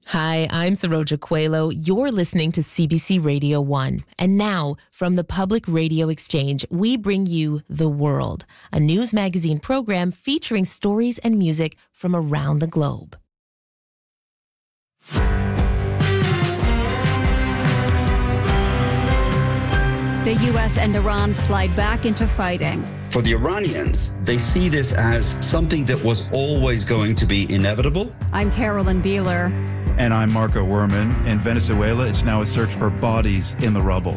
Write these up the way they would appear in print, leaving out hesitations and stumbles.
Hi, I'm Saroja Coelho. You're listening to CBC Radio 1. And now, from the Public Radio Exchange, we bring you The World, a news magazine program featuring stories and music from around the globe. The U.S. and Iran slide back into fighting. For the Iranians, they see this as something that was always going to be inevitable. I'm Carolyn Beeler. And I'm Marco Werman. In Venezuela, it's now a search for bodies in the rubble.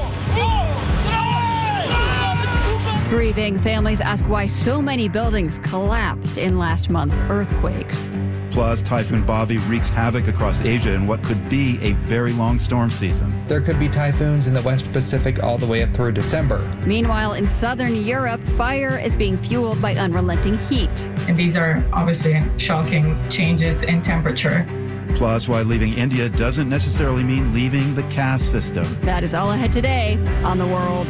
Grieving families ask why so many buildings collapsed in last month's earthquakes. Plus, Typhoon Bavi wreaks havoc across Asia in what could be a very long storm season. There could be typhoons in the West Pacific all the way up through December. Meanwhile, in southern Europe, fire is being fueled by unrelenting heat. And these are obviously shocking changes in temperature. Plus, why leaving India doesn't necessarily mean leaving the caste system. That is all ahead today on The World.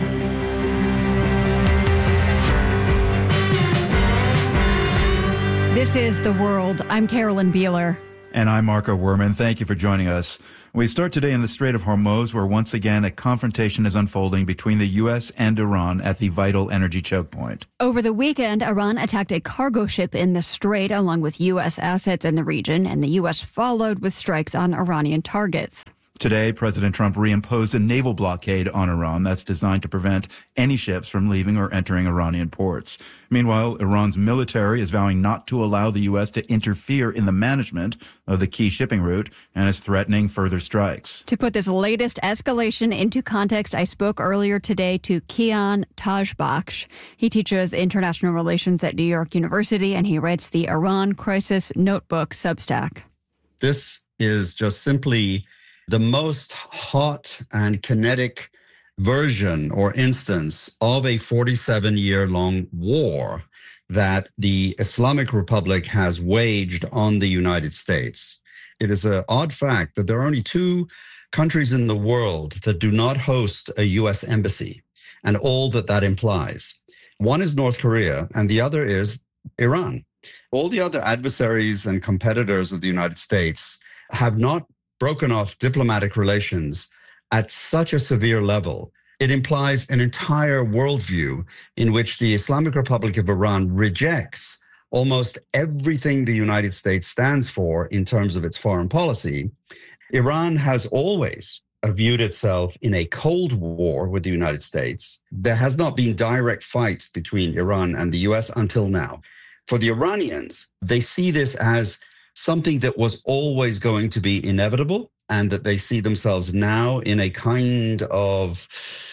This is The World. I'm Carolyn Beeler. And I'm Marco Werman. Thank you for joining us. We start today in the Strait of Hormuz, where once again a confrontation is unfolding between the U.S. and Iran at the vital energy choke point. Over the weekend, Iran attacked a cargo ship in the strait along with U.S. assets in the region, and the U.S. followed with strikes on Iranian targets. Today, President Trump reimposed a naval blockade on Iran that's designed to prevent any ships from leaving or entering Iranian ports. Meanwhile, Iran's military is vowing not to allow the U.S. to interfere in the management of the key shipping route and is threatening further strikes. To put this latest escalation into context, I spoke earlier today to Kian Tajbakhsh. He teaches international relations at New York University, and he writes the Iran Crisis Notebook Substack. This is just simply the most hot and kinetic version or instance of a 47-year-long war that the Islamic Republic has waged on the United States. It is an odd fact that there are only two countries in the world that do not host a U.S. embassy, and all that that implies. One is North Korea, and the other is Iran. All the other adversaries and competitors of the United States have not broken off diplomatic relations at such a severe level. It implies an entire worldview in which the Islamic Republic of Iran rejects almost everything the United States stands for in terms of its foreign policy. Iran has always viewed itself in a Cold War with the United States. There has not been direct fights between Iran and the U.S. until now. For the Iranians, they see this as something that was always going to be inevitable, and that they see themselves now in a kind of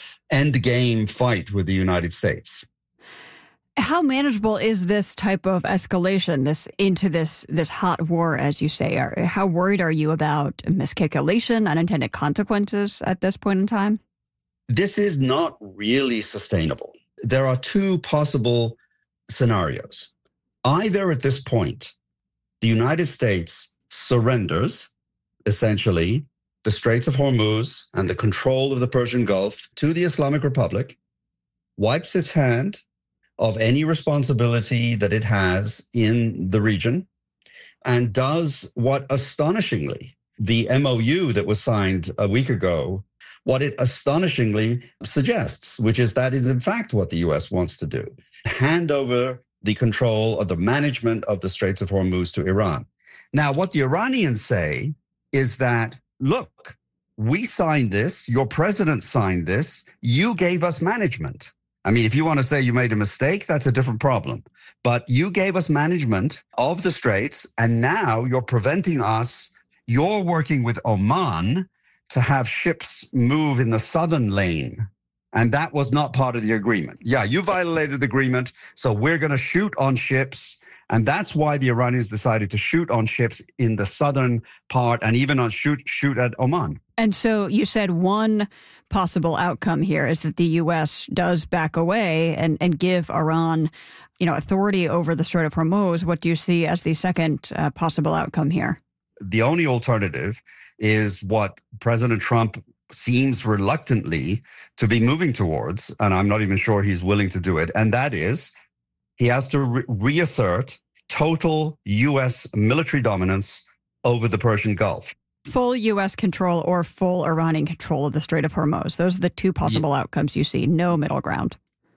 endgame fight with the United States. How manageable is this type of escalation, this hot war, as you say? How worried are you about miscalculation, unintended consequences at this point in time? This is not really sustainable. There are two possible scenarios. Either at this point, the United States surrenders, essentially, the Straits of Hormuz and the control of the Persian Gulf to the Islamic Republic, wipes its hand of any responsibility that it has in the region, and does what astonishingly, the MOU that was signed a week ago, what it astonishingly suggests, which is that is in fact what the U.S. wants to do. Hand over the control of the management of the Straits of Hormuz to Iran. Now, what the Iranians say is that, look, we signed this, your president signed this, you gave us management. I mean, if you want to say you made a mistake, that's a different problem. But you gave us management of the Straits, and now you're preventing us, you're working with Oman to have ships move in the southern lane. And that was not part of the agreement. Yeah, you violated the agreement, so we're going to shoot on ships. And that's why the Iranians decided to shoot on ships in the southern part and even on shoot at Oman. And so you said one possible outcome here is that the U.S. does back away and give Iran, authority over the Strait of Hormuz. What do you see as the second possible outcome here? The only alternative is what President Trump seems reluctantly to be moving towards, and I'm not even sure he's willing to do it, and that is he has to reassert total U.S. military dominance over the Persian Gulf. Full U.S. control or full Iranian control of the Strait of Hormuz. Those are the two possible outcomes you see. No middle ground.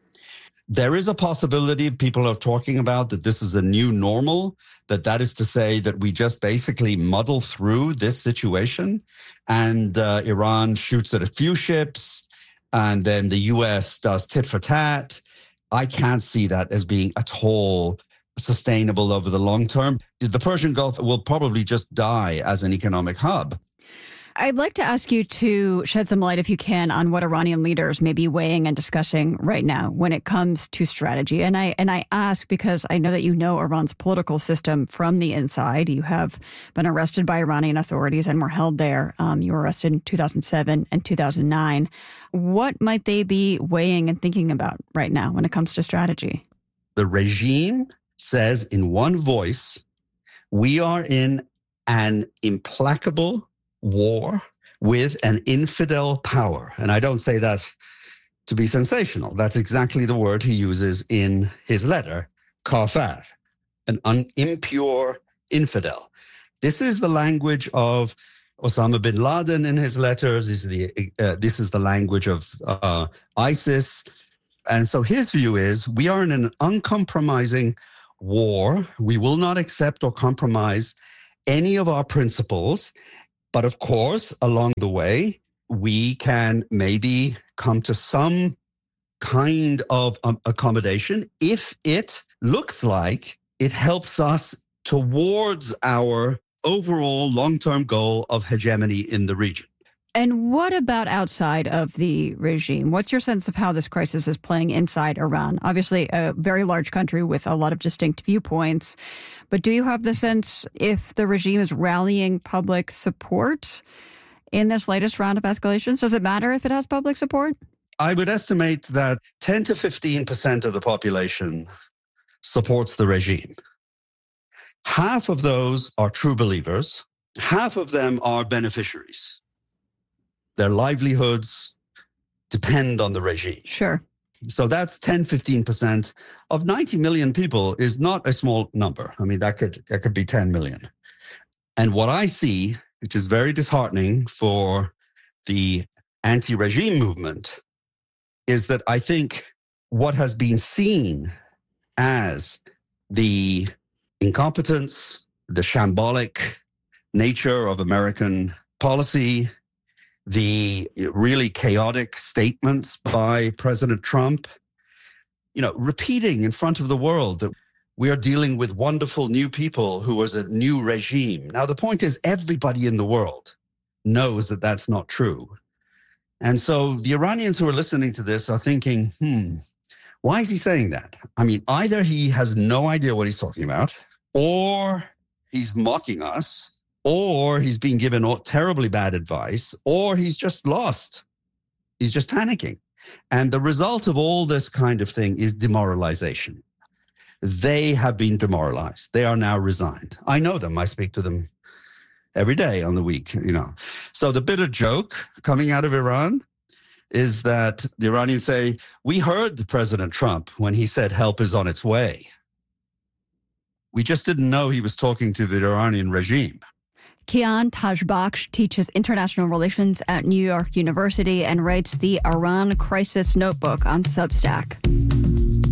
There is a possibility people are talking about that this is a new normal, that is to say that we just basically muddle through this situation and Iran shoots at a few ships and then the U.S. does tit for tat. I can't see that as being at all sustainable over the long term. The Persian Gulf will probably just die as an economic hub. I'd like to ask you to shed some light, if you can, on what Iranian leaders may be weighing and discussing right now when it comes to strategy. And I ask because I know that you know Iran's political system from the inside. You have been arrested by Iranian authorities and were held there. You were arrested in 2007 and 2009. What might they be weighing and thinking about right now when it comes to strategy? The regime says in one voice, we are in an implacable war with an infidel power. And I don't say that to be sensational. That's exactly the word he uses in his letter, kafir, an impure infidel. This is the language of Osama bin Laden in his letters. This is the language of ISIS. And so his view is we are in an uncompromising war. We will not accept or compromise any of our principles. But of course, along the way, we can maybe come to some kind of accommodation if it looks like it helps us towards our overall long-term goal of hegemony in the region. And what about outside of the regime? What's your sense of how this crisis is playing inside Iran? Obviously, a very large country with a lot of distinct viewpoints. But do you have the sense if the regime is rallying public support in this latest round of escalations? Does it matter if it has public support? I would estimate that 10 to 15% of the population supports the regime. Half of those are true believers. Half of them are beneficiaries. Their livelihoods depend on the regime. Sure. So that's 10, 15% of 90 million people is not a small number. I mean, that could be 10 million. And what I see, which is very disheartening for the anti-regime movement, is that I think what has been seen as the incompetence, the shambolic nature of American policy, the really chaotic statements by President Trump, repeating in front of the world that we are dealing with wonderful new people who is a new regime. Now, the point is everybody in the world knows that that's not true. And so the Iranians who are listening to this are thinking, why is he saying that? I mean, either he has no idea what he's talking about, or he's mocking us, or he's being given terribly bad advice, or he's just lost. He's just panicking. And the result of all this kind of thing is demoralization. They have been demoralized. They are now resigned. I know them. I speak to them every day on the week, So the bitter joke coming out of Iran is that the Iranians say, we heard President Trump when he said help is on its way. We just didn't know he was talking to the Iranian regime. Kian Tajbakhsh teaches international relations at New York University and writes the Iran Crisis Notebook on Substack.